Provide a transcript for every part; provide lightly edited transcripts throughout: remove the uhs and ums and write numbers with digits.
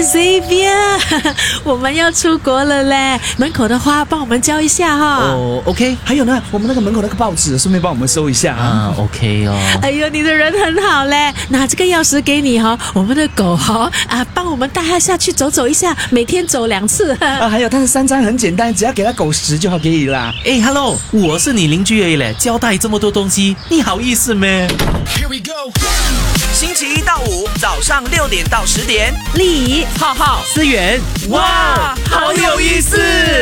Xavier， 我们要出国了嘞，门口的花帮我们浇一下哈。 哦 ，OK。 还有呢，我们那个门口那个报纸，顺便帮我们收一下啊。 OK 哦。 哎呦，你的人很好嘞，拿这个钥匙给你哈，我们的狗哈帮我们带它下去走走一下，每天走2次。 还有它的3餐很简单，只要给它狗食就好可以啦。 哎 ，Hello， 我是你邻居而已嘞，交代这么多东西，你好意思咩？ Here we go。星期一到五早上6点到10点， 丽浩浩、思源，哇，好有意思！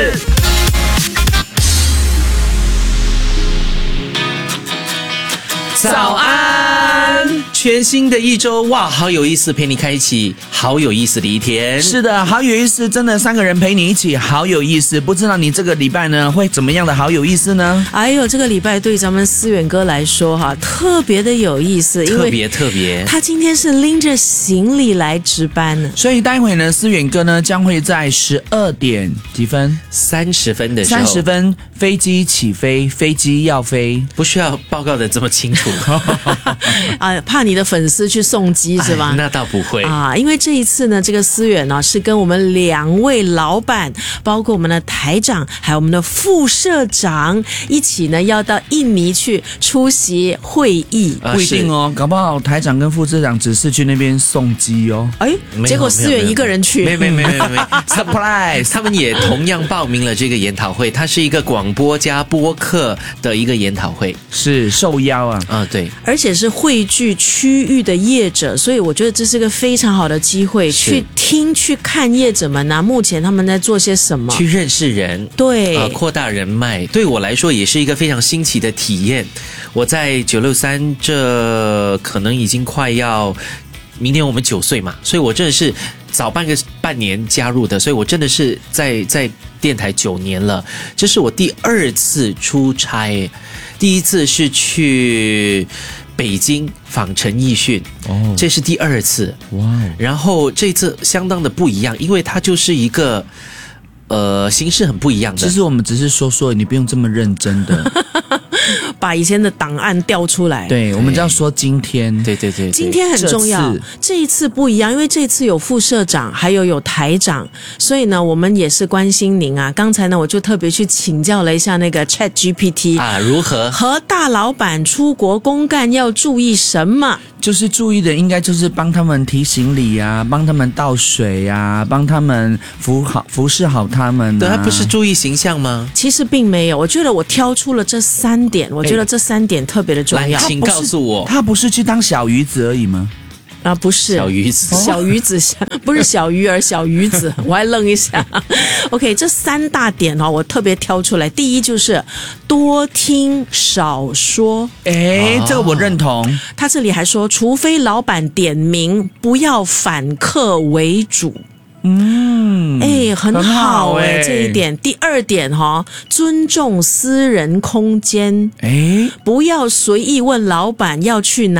早安，全新的一周，哇，好有意思，陪你开启好有意思的一天。 是的，好有意思，真的3个人陪你一起，好有意思。不知道你这个礼拜呢会怎么样的好有意思呢？ 哎呦，这个礼拜对咱们思远哥来说哈，特别的有意思，因为特别， 他今天是拎着行李来值班呢。 所以待会呢，思远哥呢将会在12点几分 ？30分的时候 ，30分飞机起飞，飞机要飞， 不需要报告的这么清楚。 怕你的粉丝去送机是吧？ 那倒不会啊，因为这一次呢，这个思远呢是跟我们2位老板，包括我们的台长，还有我们的副社长一起呢，要到印尼去出席会议。 不一定哦，搞不好台长跟副社长只是去那边送机哦。 哎，结果思远一个人去， 没 surprise， 他们也同样报名了这个研讨会，它是一个广播加播客的一个研讨会， 是受邀啊。 对， 而且是汇聚区域的业者，所以我觉得这是个非常好的机会，去听、去看业者们目前他们在做些什么， 去认识人， 对， 扩大人脉。对我来说也是一个非常新奇的体验。我在963，这可能已经快要明年我们9岁嘛，所以我真的是早半年加入的，所以我真的是在电台9年了。这是我第2次出差，第1次是去北京访陈奕迅，这是第2次，哇！然后这次相当的不一样，因为它就是一个形式很不一样的。 其实我们只是说，你不用这么认真的。 把以前的档案调出来。 对，我们只要说今天。 对， 今天很重要。这一次不一样，因为这一次有副社长，还有台长，所以呢，我们也是关心您啊。刚才呢，我就特别去请教了一下那个 ChatGPT 如何和大老板出国公干要注意什么？ 就是注意的应该就是帮他们提行李啊，帮他们倒水啊，帮他们服侍好他们啊。 对，他不是注意形象吗？ 其实并没有，我觉得我挑出了这3点，我觉得这3点特别的重要。 来，请告诉我， 他不是去当小鱼子而已吗？ 不是小鱼子， 不是小鱼儿，小鱼子，我还愣一下。OK， 这3大点我特别挑出来。第一就是多听少说， 这个我认同。 他这里还说，除非老板点名，不要反客为主。很好这一点。第2点尊重私人空间，不要随意问老板要去哪